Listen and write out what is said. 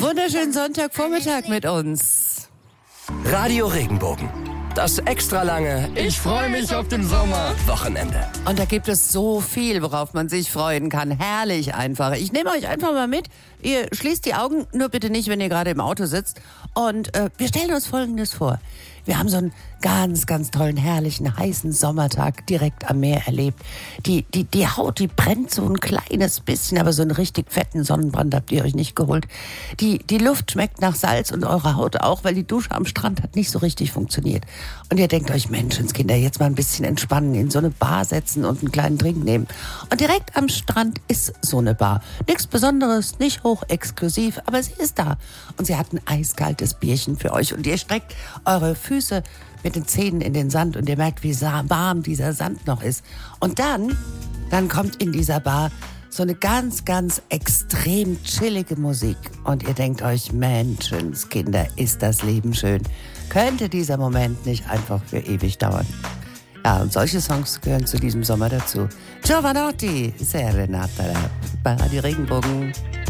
Wunderschönen Sonntagvormittag mit uns. Radio Regenbogen. Das extra lange Ich freue mich auf den Sommer Wochenende. Und da gibt es so viel, worauf man sich freuen kann. Herrlich einfach. Ich nehme euch einfach mal mit. Ihr schließt die Augen, nur bitte nicht, wenn ihr gerade im Auto sitzt. Und wir stellen uns Folgendes vor. Wir haben so einen ganz, ganz tollen, herrlichen, heißen Sommertag direkt am Meer erlebt. Die Haut, die brennt so ein kleines bisschen, aber so einen richtig fetten Sonnenbrand habt ihr euch nicht geholt. Die Luft schmeckt nach Salz und eure Haut auch, weil die Dusche am Strand hat nicht so richtig funktioniert. Und ihr denkt euch, Menschenskinder, jetzt mal ein bisschen entspannen, in so eine Bar setzen und einen kleinen Drink nehmen. Und direkt am Strand ist so eine Bar. Nichts Besonderes, nicht hochexklusiv, aber sie ist da. Und sie hat ein eiskaltes Bierchen für euch. Und ihr streckt eure Füße mit den Zähnen in den Sand und ihr merkt, wie warm dieser Sand noch ist. Und dann kommt in dieser Bar so eine ganz, ganz extrem chillige Musik. Und ihr denkt euch, Menschenskinder, ist das Leben schön. Könnte dieser Moment nicht einfach für ewig dauern? Ja, und solche Songs gehören zu diesem Sommer dazu. Giovanotti, Serenata bei Radio Regenbogen.